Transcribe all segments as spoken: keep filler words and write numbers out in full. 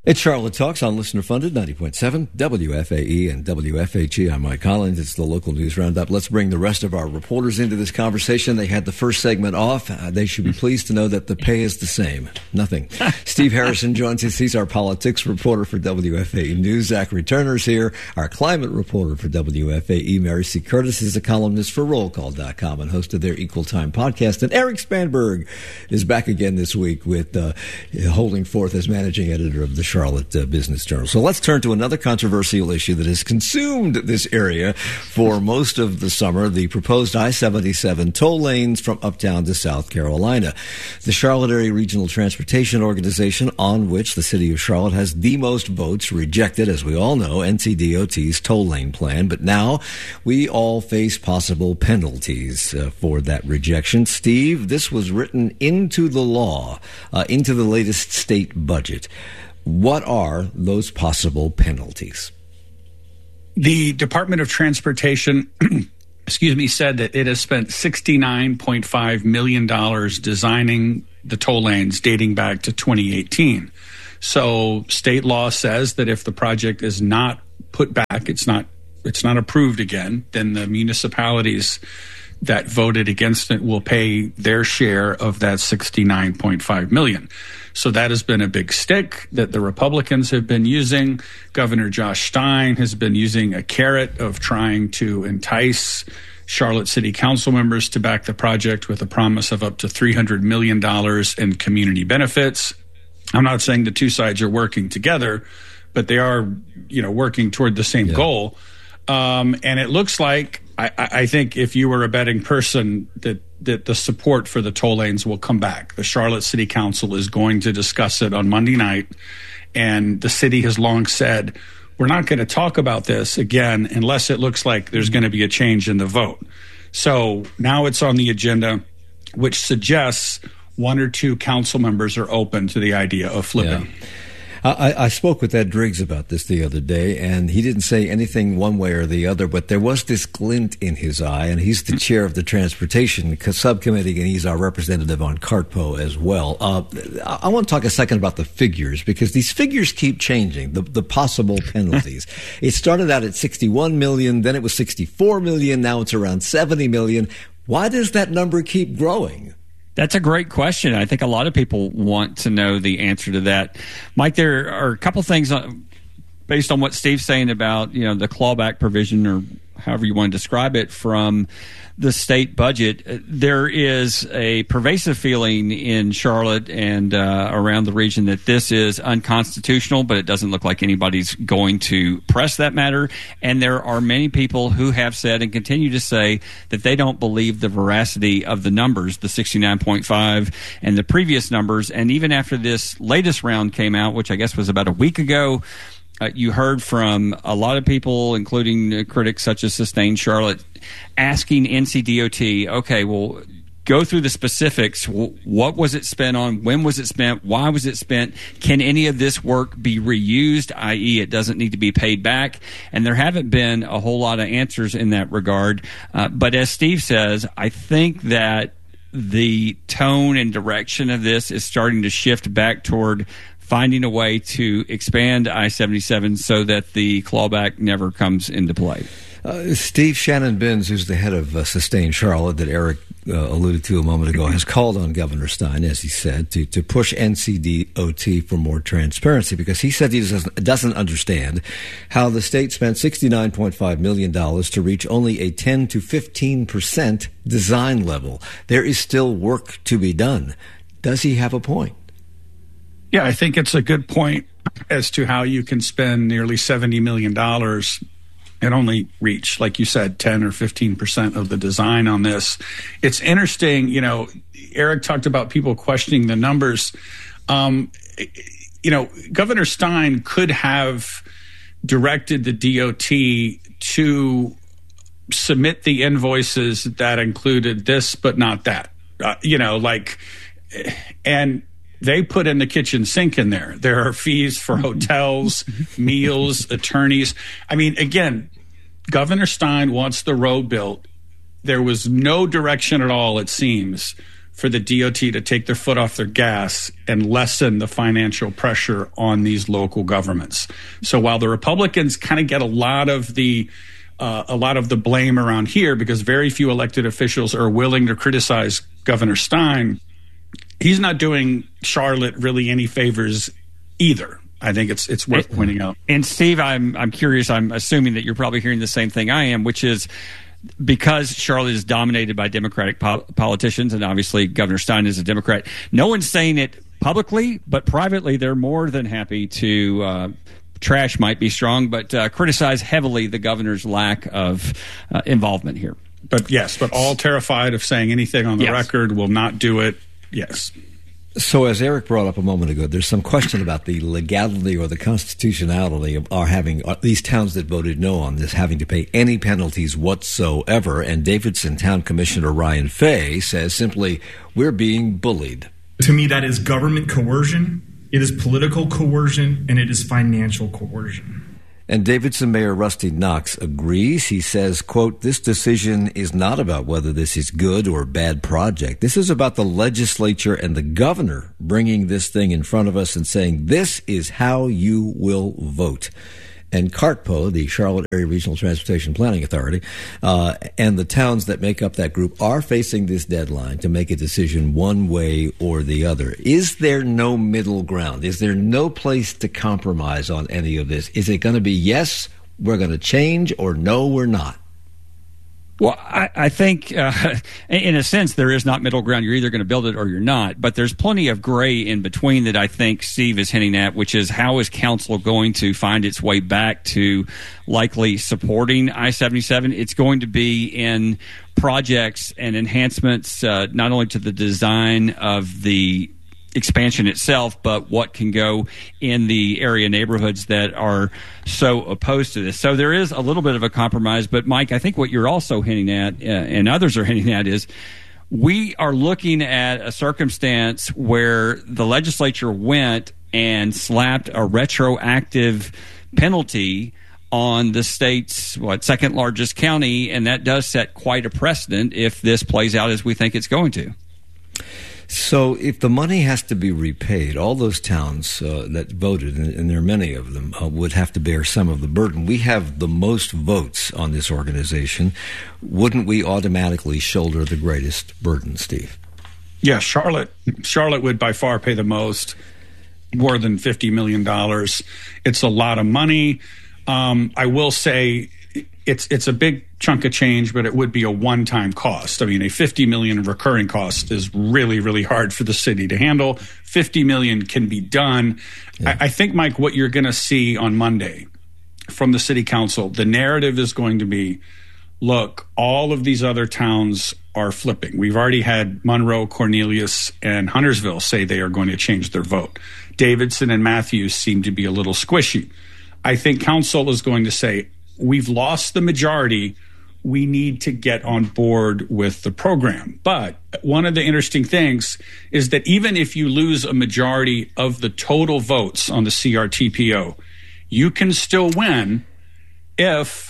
It's Charlotte Talks on Listener Funded, ninety point seven, W F A E and W F H E. I'm Mike Collins. It's the local news roundup. Let's bring the rest of our reporters into this conversation. They had the first segment off. Uh, they should be pleased to know that the pay is the same. Nothing. Steve Harrison joins us. He's our politics reporter for W F A E News. Zachary Turner's here, our climate reporter for W F A E. Mary C. Curtis is a columnist for roll call dot com and host of their Equal Time podcast. And Eric Spanberg is back again this week with uh, holding forth as managing editor of the Charlotte uh, Business Journal. So let's turn to another controversial issue that has consumed this area for most of the summer, the proposed I seventy-seven toll lanes from uptown to South Carolina. The Charlotte Area Regional Transportation Organization, on which the city of Charlotte has the most votes, rejected, as we all know, N C D O T's toll lane plan. But now we all face possible penalties uh, for that rejection. Steve, this was written into the law, uh, into the latest state budget. What are those possible penalties? The Department of Transportation, excuse me, said that it has spent sixty-nine point five million dollars designing the toll lanes dating back to twenty eighteen. So state law says that if the project is not put back, it's not it's not approved again, then the municipalities that voted against it will pay their share of that sixty-nine point five million dollars. So that has been a big stick that the Republicans have been using. Governor Josh Stein has been using a carrot of trying to entice Charlotte City Council members to back the project with a promise of up to three hundred million dollars in community benefits. I'm not saying the two sides are working together, but they are, you know, working toward the same yeah. goal. Um, and it looks like, I, I think if you were a betting person, that, that the support for the toll lanes will come back. The Charlotte City Council is going to discuss it on Monday night. And the city has long said, we're not going to talk about this again unless it looks like there's going to be a change in the vote. So now it's on the agenda, which suggests one or two council members are open to the idea of flipping. Yeah. I, I spoke with Ed Driggs about this the other day, and he didn't say anything one way or the other, but there was this glint in his eye, and he's the chair of the Transportation Subcommittee, and he's our representative on CARTPO as well. Uh, I want to talk a second about the figures, because these figures keep changing, the, the possible penalties. It started out at sixty-one million dollars, then it was sixty-four million dollars, now it's around seventy million dollars. Why does that number keep growing? That's a great question. I think a lot of people want to know the answer to that. Mike, there are a couple things based on what Steve's saying about, you know, the clawback provision, or however you want to describe it, from the state budget. There is a pervasive feeling in Charlotte and uh, around the region that this is unconstitutional, but it doesn't look like anybody's going to press that matter. And there are many people who have said and continue to say that they don't believe the veracity of the numbers, the sixty-nine point five and the previous numbers. And even after this latest round came out, which I guess was about a week ago, Uh, you heard from a lot of people, including uh, critics such as Sustain Charlotte, asking N C D O T, okay, well, go through the specifics. W- what was it spent on? When was it spent? Why was it spent? Can any of this work be reused, that is it doesn't need to be paid back? And there haven't been a whole lot of answers in that regard. Uh, but as Steve says, I think that the tone and direction of this is starting to shift back toward finding a way to expand I seventy-seven so that the clawback never comes into play. Uh, Steve, Shannon Binns, who's the head of uh, Sustain Charlotte that Eric uh, alluded to a moment ago, has called on Governor Stein, as he said, to, to push N C D O T for more transparency, because he said he doesn't, doesn't understand how the state spent sixty-nine point five million dollars to reach only a ten to fifteen percent design level. There is still work to be done. Does he have a point? Yeah, I think it's a good point as to how you can spend nearly seventy million dollars and only reach, like you said, ten or fifteen percent of the design on this. It's interesting, you know, Eric talked about people questioning the numbers. Um, you know, Governor Stein could have directed the D O T to submit the invoices that included this but not that. Uh, you know, like, and they put in the kitchen sink in there. There are fees for hotels, meals, attorneys. I mean, again, Governor Stein wants the road built. There was no direction at all, it seems, for the D O T to take their foot off their gas and lessen the financial pressure on these local governments. So while the Republicans kind of get a lot of the uh, a lot of the blame around here because very few elected officials are willing to criticize Governor Stein, he's not doing Charlotte really any favors either. I think it's it's worth pointing out. And Steve, I'm I'm curious. I'm assuming that you're probably hearing the same thing I am, which is because Charlotte is dominated by Democratic po- politicians, and obviously Governor Stein is a Democrat. No one's saying it publicly, but privately, they're more than happy to. Uh, trash might be strong, but uh, criticize heavily the governor's lack of uh, involvement here. But yes, but all terrified of saying anything on the yes. record, will not do it. Yes. So as Eric brought up a moment ago, there's some question about the legality or the constitutionality of our having uh, these towns that voted no on this having to pay any penalties whatsoever. And Davidson Town Commissioner Ryan Fay says simply, we're being bullied. To me, that is government coercion, it is political coercion, and it is financial coercion. And Davidson Mayor Rusty Knox agrees. He says, quote, this decision is not about whether this is good or bad project. This is about the legislature and the governor bringing this thing in front of us and saying, this is how you will vote. And CARTPO, the Charlotte Area Regional Transportation Planning Authority, uh, and the towns that make up that group are facing this deadline to make a decision one way or the other. Is there no middle ground? Is there no place to compromise on any of this? Is it going to be, yes, we're going to change, or no, we're not? Well, I, I think, uh, in a sense, there is not middle ground. You're either going to build it or you're not. But there's plenty of gray in between that I think Steve is hinting at, which is how is council going to find its way back to likely supporting I seventy-seven? It's going to be in projects and enhancements, uh, not only to the design of the expansion itself, but what can go in the area neighborhoods that are so opposed to this. So there is a little bit of a compromise. But Mike, I think what you're also hinting at, uh, and others are hinting at, is we are looking at a circumstance where the legislature went and slapped a retroactive penalty on the state's what second largest county, and that does set quite a precedent if this plays out as we think it's going to. So if the money has to be repaid, all those towns uh, that voted, and, and there are many of them, uh, would have to bear some of the burden. We have the most votes on this organization. Wouldn't we automatically shoulder the greatest burden, Steve? Yeah, Charlotte. Charlotte would by far pay the most, more than fifty million dollars. It's a lot of money. Um, I will say it's it's a big chunk of change, but it would be a one-time cost. I mean, a fifty million dollars recurring cost is really, really hard for the city to handle. fifty million dollars can be done. Yeah. I, I think, Mike, what you're going to see on Monday from the city council, the narrative is going to be, look, all of these other towns are flipping. We've already had Monroe, Cornelius, and Huntersville say they are going to change their vote. Davidson and Matthews seem to be a little squishy. I think council is going to say, we've lost the majority. We need to get on board with the program. But one of the interesting things is that even if you lose a majority of the total votes on the C R T P O, you can still win if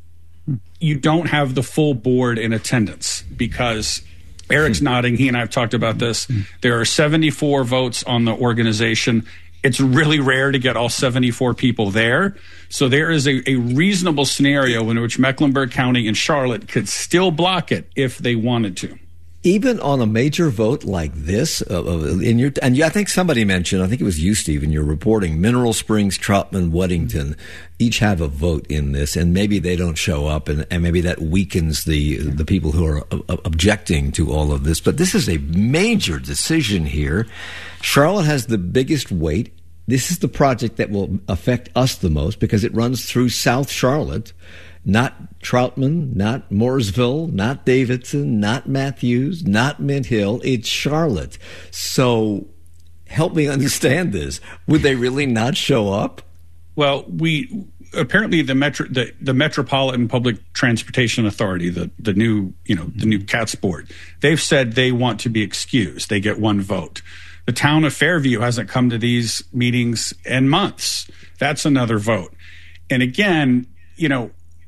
you don't have the full board in attendance, because Eric's nodding. He and I have talked about this. There are seventy-four votes on the organization. It's really rare to get all seventy-four people there. So there is a, a reasonable scenario in which Mecklenburg County and Charlotte could still block it if they wanted to. Even on a major vote like this, uh, in your and I think somebody mentioned, I think it was you, Steve, in your reporting, Mineral Springs, Troutman, Weddington, each have a vote in this, and maybe they don't show up, and, and maybe that weakens the the people who are uh, objecting to all of this. But this is a major decision here. Charlotte has the biggest weight. This is the project that will affect us the most because it runs through South Charlotte. Not Troutman, not Mooresville, not Davidson, not Matthews, not Mint Hill. It's Charlotte. So help me understand this. Would they really not show up? Well, we apparently the metro the, the Metropolitan Public Transportation Authority, the the new you know the new CATS board, they've said they want to be excused. They get one vote. The town of Fairview hasn't come to these meetings in months. That's another vote. And again, you know.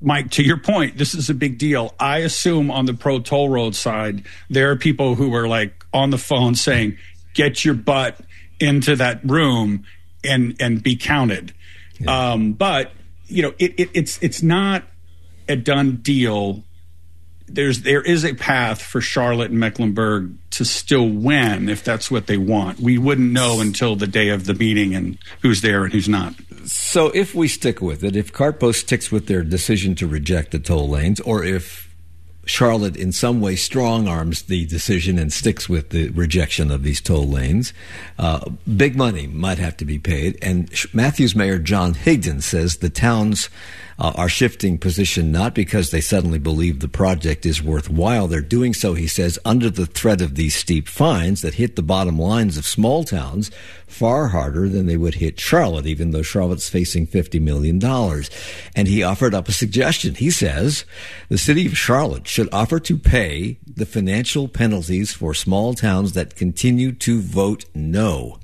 Mike, to your point, this is a big deal. I assume on the pro toll road side, there are people who are like on the phone saying, get your butt into that room and and be counted. Yeah. Um, but, you know, it, it, it's it's not a done deal. There's there is a path for Charlotte and Mecklenburg to still win if that's what they want. We wouldn't know until the day of the meeting and who's there and who's not. So if we stick with it, if CartPost sticks with their decision to reject the toll lanes, or if Charlotte in some way strong arms the decision and sticks with the rejection of these toll lanes, uh, big money might have to be paid. And Matthews Mayor John Higdon says the towns uh, are shifting position not because they suddenly believe the project is worthwhile. They're doing so, he says, under the threat of these steep fines that hit the bottom lines of small towns far harder than they would hit Charlotte, even though Charlotte's facing fifty million dollars. And he offered up a suggestion. He says the city of Charlotte should offer to pay the financial penalties for small towns that continue to vote no.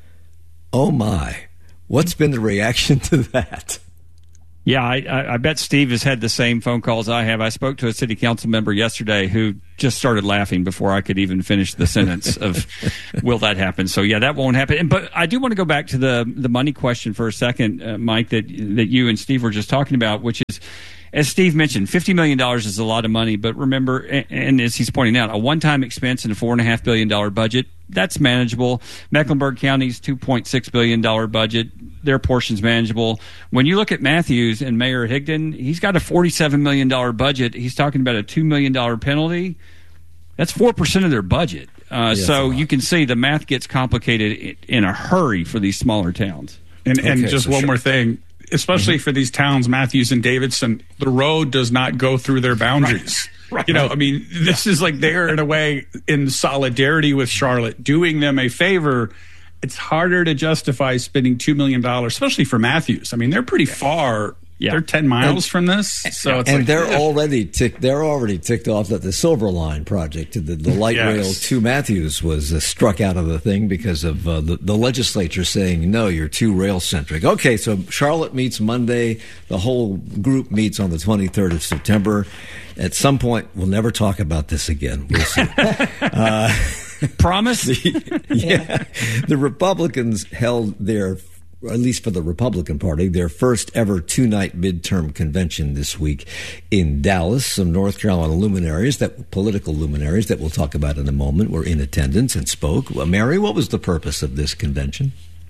Oh, my. What's been the reaction to that? Yeah, I, I, I bet Steve has had the same phone calls I have. I spoke to a city council member yesterday who just started laughing before I could even finish the sentence of, will that happen? So, yeah, that won't happen. But I do want to go back to the the money question for a second, uh, Mike, that that you and Steve were just talking about, which is, as Steve mentioned, fifty million dollars is a lot of money. But remember, and, and as he's pointing out, a one-time expense in a four point five billion dollars budget, that's manageable. Mecklenburg County's two point six billion dollars budget, their portion's manageable. When you look at Matthews and Mayor Higdon, he's got a forty-seven million dollars budget. He's talking about a two million dollars penalty. That's four percent of their budget. Uh, yeah, so you can see the math gets complicated in a hurry for these smaller towns. And, and okay, just so one sure. more thing. Especially mm-hmm. for these towns, Matthews and Davidson, the road does not go through their boundaries. Right. Right. You know, I mean, this is like they're in a way in solidarity with Charlotte, doing them a favor. It's harder to justify spending two million dollars, especially for Matthews. I mean, they're pretty far. Yeah. They're ten miles and, from this, so it's and like, they're yeah. already ticked. They're already ticked off that the Silver Line project, the, the light yes. rail to Matthews, was uh, struck out of the thing because of uh, the, the legislature saying no, you're too rail centric. Okay, so Charlotte meets Monday. The whole group meets on the twenty-third of September. At some point, we'll never talk about this again. We'll see. uh, Promise? The, yeah, the Republicans held their. At least for the Republican Party, their first ever two-night midterm convention this week in Dallas. Some North Carolina luminaries, that political luminaries that we'll talk about in a moment, were in attendance and spoke. Well, Mary, what was the purpose of this convention?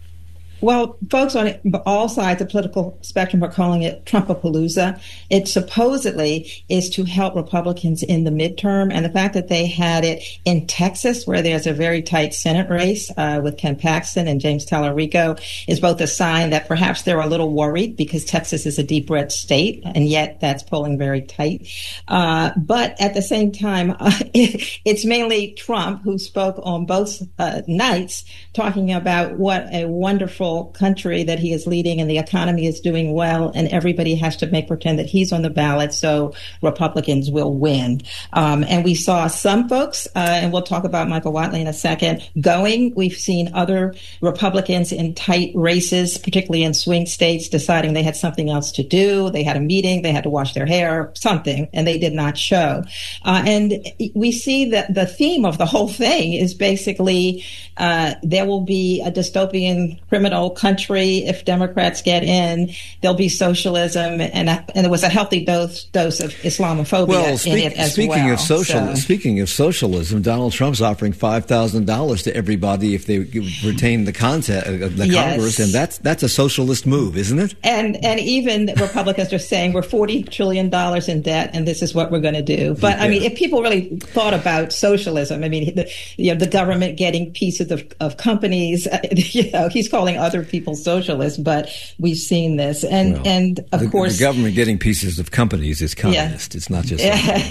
Well, folks on all sides of the political spectrum are calling it Trumpapalooza. It supposedly is to help Republicans in the midterm. And the fact that they had it in Texas, where there's a very tight Senate race uh, with Ken Paxton and James Tallarico, is both a sign that perhaps they're a little worried because Texas is a deep red state, and yet that's polling very tight. Uh, but at the same time, uh, it, it's mainly Trump who spoke on both uh, nights, talking about what a wonderful country that he is leading, and the economy is doing well, and everybody has to make pretend that he's on the ballot so Republicans will win. Um, and we saw some folks, uh, and we'll talk about Michael Whatley in a second, going. We've seen other Republicans in tight races, particularly in swing states, deciding they had something else to do. They had a meeting, they had to wash their hair, something, and they did not show. Uh, and we see that the theme of the whole thing is basically uh, there will be a dystopian criminal country if Democrats get in. There'll be socialism, and a, and there was a healthy dose dose of Islamophobia well, speak, in it as speaking well. Of social, so. Speaking of socialism, Donald Trump's offering five thousand dollars to everybody if they retain the content of the yes. Congress, and that's that's a socialist move, isn't it? And and even Republicans are saying we're forty trillion dollars in debt, and this is what we're going to do. But yeah. I mean, if people really thought about socialism, I mean, the, you know, the government getting pieces of, of companies, uh, you know, he's calling other people socialists, but we've seen this. And, well, and of the, course... The government getting pieces of companies is communist. Yeah. It's not just...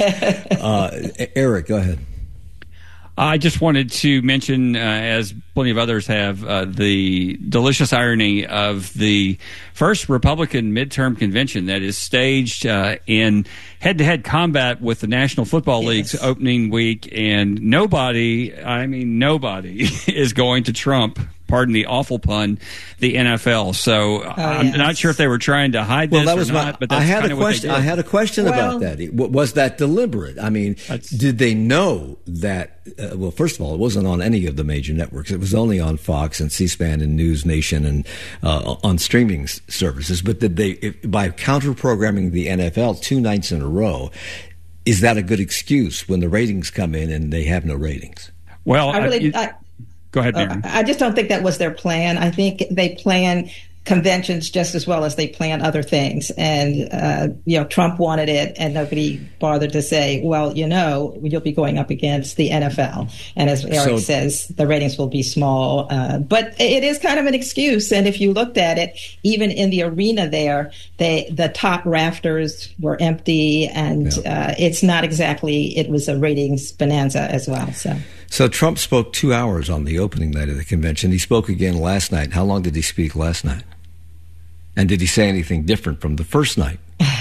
uh, Eric, go ahead. I just wanted to mention, uh, as plenty of others have, uh, the delicious irony of the first Republican midterm convention that is staged uh, in head-to-head combat with the National Football yes. League's opening week, and nobody, I mean nobody, is going to trump pardon the awful pun, the N F L. So oh, I'm yes. not sure if they were trying to hide well, this that was or my, not, but that's I had kind a of what question. they did. I had a question well, about that. Was that deliberate? I mean, did they know that? Uh, well, first of all, it wasn't on any of the major networks. It was only on Fox and C-SPAN and News Nation and uh, on streaming services. But did they, if, by counter-programming the N F L two nights in a row, is that a good excuse when the ratings come in and they have no ratings? Well, I really. I, Go ahead, Mary. Uh, I just don't think that was their plan. I think they plan conventions just as well as they plan other things. And, uh, you know, Trump wanted it, and nobody bothered to say, well, you know, you'll be going up against the N F L. And as Eric so, says, the ratings will be small. Uh, but it is kind of an excuse. And if you looked at it, even in the arena there, they the top rafters were empty. And yeah. uh, it's not exactly, it was a ratings bonanza as well. So. So Trump spoke two hours on the opening night of the convention. He spoke again last night. How long did he speak last night? And did he say anything different from the first night?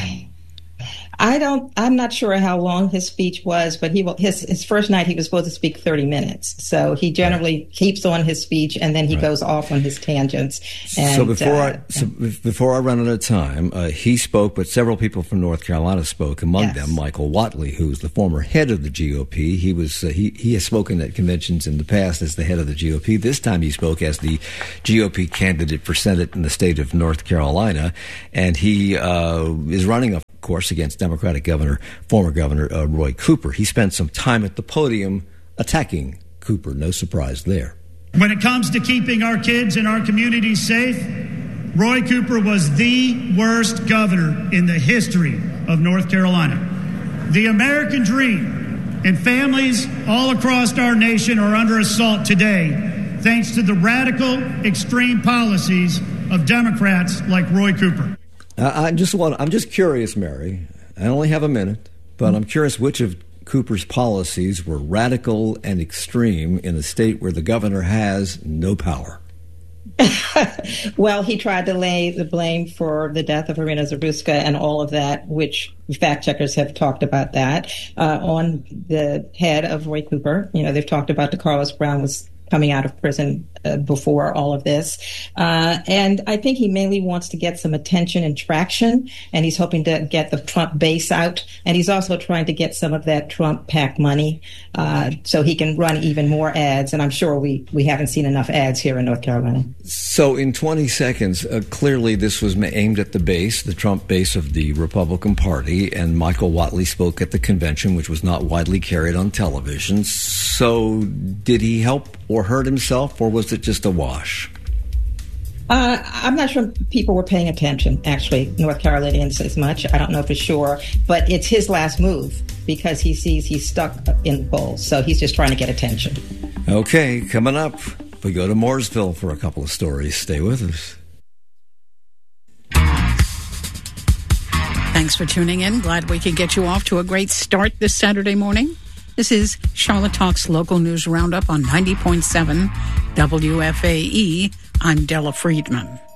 I don't, I'm not sure how long his speech was, but he his his first night he was supposed to speak thirty minutes. So he generally right. keeps on his speech and then he right. goes off on his tangents. And, so before uh, I so before I run out of time, uh, he spoke, but several people from North Carolina spoke. Among yes. them, Michael Whatley, who's the former head of the G O P. He was uh, he he has spoken at conventions in the past as the head of the G O P. This time he spoke as the G O P candidate for Senate in the state of North Carolina, and he uh, is running a course against Democratic Governor, former Governor uh, Roy Cooper. He spent some time at the podium attacking Cooper. No surprise there. When it comes to keeping our kids and our communities safe, Roy Cooper was the worst governor in the history of North Carolina. The American dream and families all across our nation are under assault today, thanks to the radical, extreme policies of Democrats like Roy Cooper. I just want, I'm just curious, Mary. I only have a minute, but I'm curious which of Cooper's policies were radical and extreme in a state where the governor has no power. Well, he tried to lay the blame for the death of Irina Zaruska and all of that, which fact checkers have talked about that, uh, on the head of Roy Cooper. You know, they've talked about DeCarlos Brown was coming out of prison uh, before all of this. Uh, and I think he mainly wants to get some attention and traction, and he's hoping to get the Trump base out. And he's also trying to get some of that Trump PAC money uh, so he can run even more ads. And I'm sure we, we haven't seen enough ads here in North Carolina. So in twenty seconds, uh, clearly this was aimed at the base, the Trump base of the Republican Party, and Michael Whatley spoke at the convention, which was not widely carried on television. So did he help or hurt himself, or was it just a wash? Uh, I'm not sure people were paying attention, actually, North Carolinians as much. I don't know for sure, but it's his last move because he sees he's stuck in the polls, so he's just trying to get attention. Okay, coming up, we go to Mooresville for a couple of stories. Stay with us. Thanks for tuning in. Glad we could get you off to a great start this Saturday morning. This is Charlotte Talks Local News Roundup on ninety point seven W F A E. I'm Della Friedman.